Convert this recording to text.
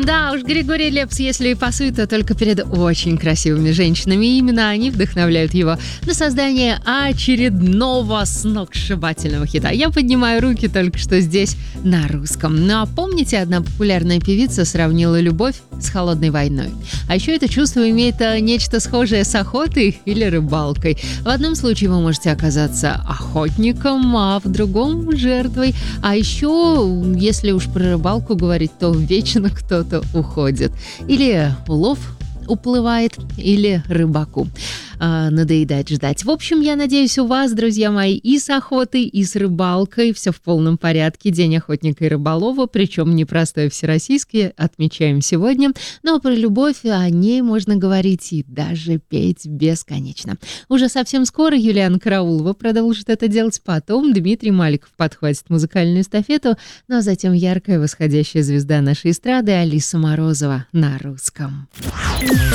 Да уж, Григорий Лепс, если и пасует, то только перед очень красивыми женщинами. И именно они вдохновляют его на создание очередного сногсшибательного хита. Я поднимаю руки только что здесь на русском. Ну а помните, одна популярная певица сравнила любовь с холодной войной? А еще это чувство имеет нечто схожее с охотой или рыбалкой. В одном случае вы можете оказаться охотником, а в другом – жертвой. А еще, если уж про рыбалку говорить, то вечно кто-то уходит. Или улов уплывает, или рыбаку надоедает ждать. В общем, я надеюсь, у вас, друзья мои, и с охотой, и с рыбалкой все в полном порядке. День охотника и рыболова, причем непростой, всероссийский, отмечаем сегодня. Но про любовь о ней можно говорить и даже петь бесконечно. Уже совсем скоро Юлиана Караулова продолжит это делать, потом Дмитрий Маликов подхватит музыкальную эстафету, ну а затем яркая восходящая звезда нашей эстрады Алиса Морозова на русском.